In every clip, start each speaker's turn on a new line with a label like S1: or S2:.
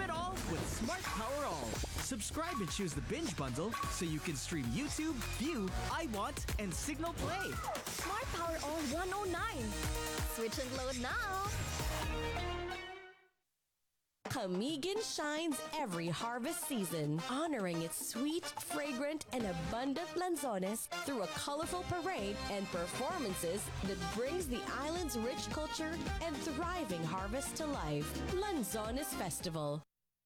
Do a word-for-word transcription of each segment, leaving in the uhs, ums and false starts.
S1: it all with Smart Power All. Subscribe and choose the binge bundle so you can stream YouTube, View, I Want, and Signal Play.
S2: Smart Power All one oh nine. Switch and load now.
S3: Camiguin shines every harvest season, honoring its sweet, fragrant, and abundant lanzones through a colorful parade and performances that brings the island's rich culture and thriving harvest to life. Lanzones Festival.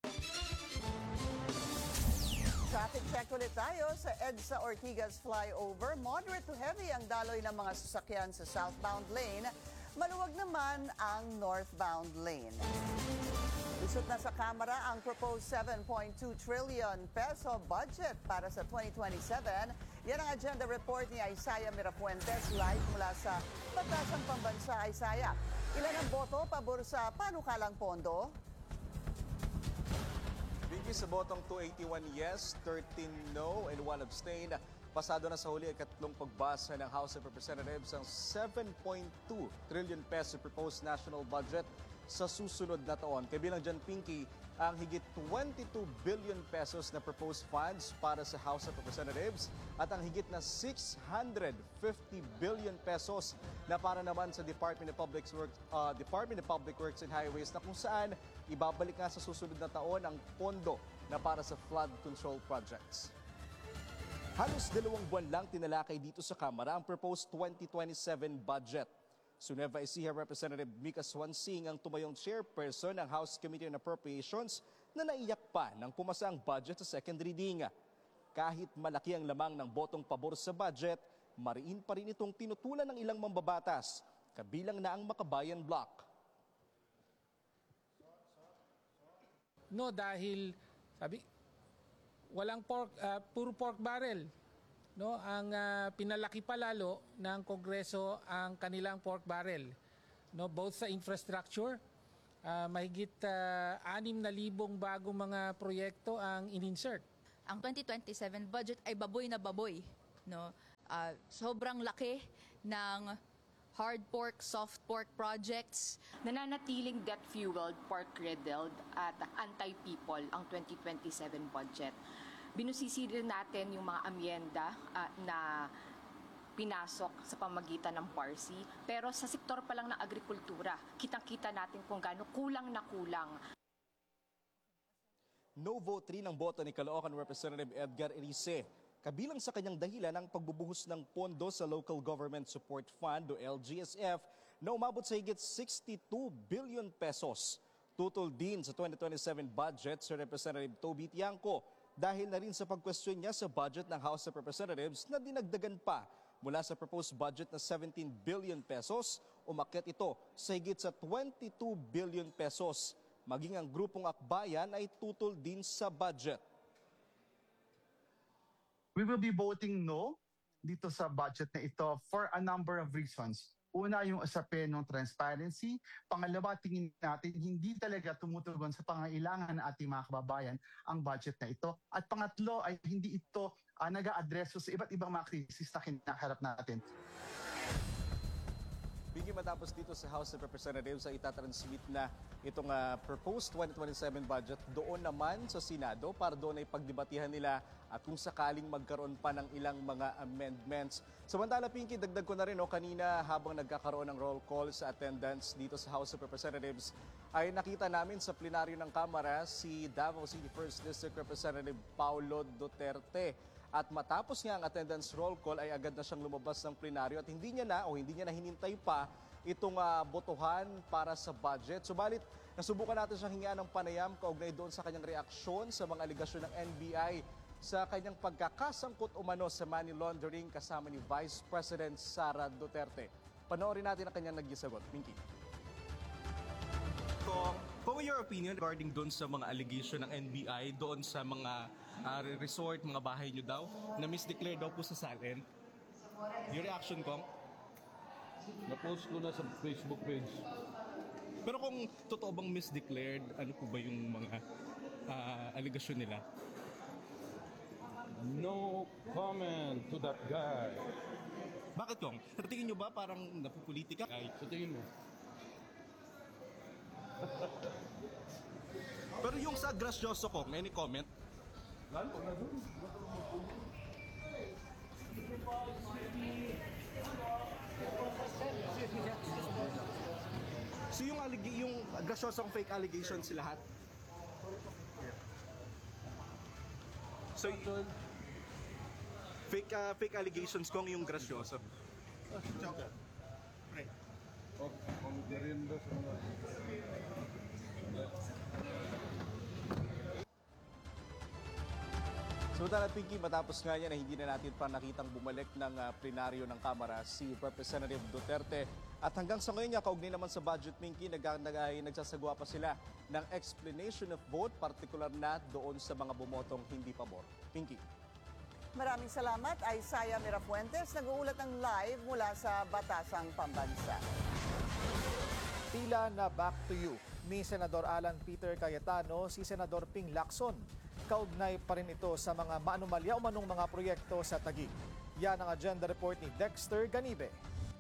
S4: Traffic check ulit tayo sa EDSA Ortigas flyover. Moderate to heavy ang daloy ng mga sasakyan sa southbound lane. Maluwag naman ang northbound lane. Lusot na sa Kamara ang proposed seven point two trillion peso budget para sa twenty twenty-seven. Yan ang agenda report ni Isaiah Mirafuentes live mula sa Batasang Pambansa. Isaiah, ilan ang boto pabor sa panukalang pondo?
S5: Bigay sa botong two eighty-one yes, thirteen no, and one abstain. Pasado na sa huli ang katlong pagbasa ng House of Representatives ang seven point two trillion peso proposed national budget sa susunod na taon. Kabilang dyan, Pinky, ang higit twenty-two billion pesos na proposed funds para sa House of Representatives at ang higit na six hundred fifty billion pesos na para naman sa Department of Public Works, uh, Department of Public Works and Highways na kung saan ibabalik nga sa susunod na taon ang pondo na para sa flood control projects. Halos dalawang buwan lang tinalakay dito sa Kamara ang proposed twenty twenty-seven budget. Si Nueva Ecija Representative Mika Swansing ang tumayong chairperson ng House Committee on Appropriations na naiyak pa nang pumasa ang budget sa second reading. Kahit malaki ang lamang ng botong pabor sa budget, mariin pa rin itong tinutulan ng ilang mambabatas, kabilang na ang Makabayan Bloc.
S6: No, dahil sabi walang pork, uh, puro pork barrel. No, ang uh, pinalaki pa lalo ng Kongreso ang kanilang pork barrel. No, both sa infrastructure, uh, mahigit uh, anim na libong bagong mga proyekto ang in-insert.
S7: Ang twenty twenty-seven budget ay baboy na baboy, no? Uh, sobrang laki ng hard pork, soft pork projects.
S8: Nananatiling debt-fueled, pork-riddled at anti-people ang twenty twenty-seven budget. Binusisi rin natin yung mga amyenda uh, na pinasok sa pamagitan ng P A R C. Pero sa sektor pa lang ng agrikultura, kitang-kita natin kung gaano kulang na kulang.
S5: No vote rin ang boto ni Caloocan Representative Edgar Erice. Kabilang sa kanyang dahilan ang pagbubuhos ng pondo sa Local Government Support Fund o L G S F na umabot sa higit sixty-two billion pesos. Tutol din sa twenty twenty-seven budget si Representative Toby Tiangco dahil na rin sa pagkwestiyon niya sa budget ng House of Representatives na dinagdagan pa mula sa proposed budget na seventeen billion pesos, umakyat ito sa higit sa twenty-two billion pesos. Maging ang grupong Akbayan ay tutol din sa budget.
S9: We will be voting no dito sa budget na ito for a number of reasons. Una, yung usapin ng transparency. Pangalawa, tingin natin hindi talaga tumutugon sa pangailangan ng ating mga kababayan ang budget na ito. At pangatlo ay hindi ito uh, nag-a-address sa iba't ibang mga krisis na kinaharap natin.
S5: Bigyan matapos dito sa House of Representatives ay itatransmit na itong uh, proposed twenty twenty-seven budget doon naman sa Senado para doon ay pagdebatihan nila at kung sakaling magkaroon pa ng ilang mga amendments. Samantala, Pinky, dagdag ko na rin no, kanina habang nagkakaroon ng roll call sa attendance dito sa House of Representatives ay nakita namin sa plenaryo ng Kamara si Davao City first District Representative Paulo Duterte. At matapos nga ang attendance roll call ay agad na siyang lumabas ng plenaryo at hindi niya na o hindi niya na hinintay pa itong uh, botohan para sa budget. Subalit, nasubukan natin siyang hingian ng panayam kaugnay doon sa kanyang reaksyon sa mga aligasyon ng N B I sa kanyang pagkakasangkot umano sa money laundering kasama ni Vice President Sara Duterte. Panoorin natin ang kanyang nagsasagot. Minky.
S10: Kung, kung your opinion regarding doon sa mga allegation ng N B I doon sa mga uh, resort, mga bahay nyo daw, na misdeclare daw po sa silent. Your reaction, Kong?
S11: Na-post ko na sa Facebook page.
S10: Pero kung totoo bang misdeclared, ano po ba yung mga uh, allegation nila?
S11: No comment to that guy.
S10: Bakit, Kong? Sa tingin nyo ba parang napupolitika?
S11: Ay, sa tingin mo?
S10: Pero yung sa gracioso ko, any comment? So yung, alleg- yung gracioso kong fake allegations lahat? So, y- fake uh, fake allegations kong yung gracioso. Right.
S11: Oh, kung merienda sa mga...
S5: Samantala, Pinky, matapos nga yan na hindi na natin pa nakitang bumalik ng uh, plenaryo ng Kamara si Representative Duterte. At hanggang sa ngayon, kaugnay naman sa budget, Pinky, nag nag nagsasagawa pa sila ng explanation of vote, partikular na doon sa mga bumotong hindi pabor. Pinky.
S4: Maraming salamat, Isaiah Mirafuentes. Nag-uulat ng live mula sa Batasang Pambansa.
S12: Tila na back to you ni Senador Alan Peter Cayetano si Senador Ping Lacson. Kaugnay pa rin ito sa mga maanumalya o manong mga proyekto sa Taguig. Yan ang agenda report ni Dexter Ganibe.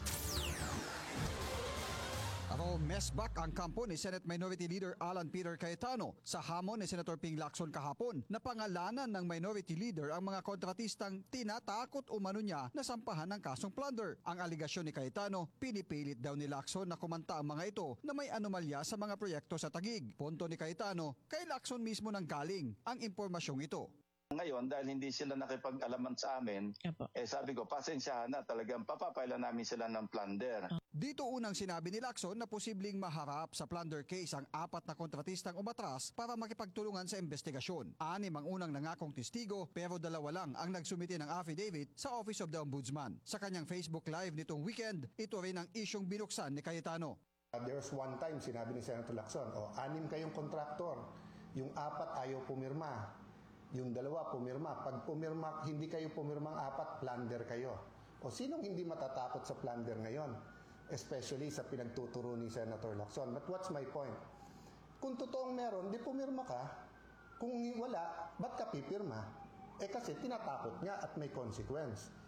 S13: Raw mesbak ang kampo ni Senate Minority Leader Alan Peter Cayetano sa hamon ni Senator Ping Lacson kahapon na pangalanan ng Minority Leader ang mga kontratistang tinatakot umano niya na sampahan ng kasong plunder. Ang aligasyon ni Cayetano, pinipilit daw ni Lacson na kumanta ang mga ito na may anomalya sa mga proyekto sa Taguig. Punto ni Cayetano, kay Lacson mismo nang galing ang impormasyong ito.
S14: Ngayon, dahil hindi sila nakipag-alaman sa amin, eh sabi ko, pasensyahan na, talagang papapailan namin sila ng plunder.
S13: Dito unang sinabi ni Lacson na posibleng maharap sa plunder case ang apat na kontratistang umatras para makipagtulungan sa investigasyon. Anim ang unang nangakong testigo pero dalawa lang ang nagsumite ng affidavit sa Office of the Ombudsman. Sa kanyang Facebook Live nitong weekend, ito rin ang isyong binuksan ni Cayetano.
S15: Uh, there was one time, sinabi ni Senator Lacson, oh, anim kayong kontraktor, yung apat ayaw pumirma. Yung dalawa pumirma. Pag pumirma, hindi kayo pumirmang apat, plunder kayo. O sinong hindi matatakot sa plunder ngayon? Especially sa pinagtuturo ni Senator Lacson. But what's my point? Kung totoong meron, di pumirma ka. Kung wala, ba't ka pipirma? Eh kasi tinatakot niya at may consequence.